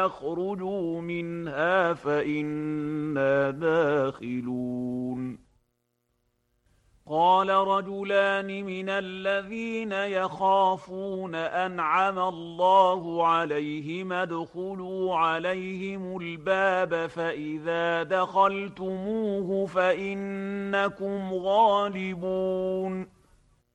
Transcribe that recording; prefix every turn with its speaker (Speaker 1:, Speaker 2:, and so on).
Speaker 1: يخرجوا منها فإنا داخلون. قال رجلان من الذين يخافون أنعم الله عليهم ادخلوا عليهم الباب فإذا دخلتموه فإنكم غالبون.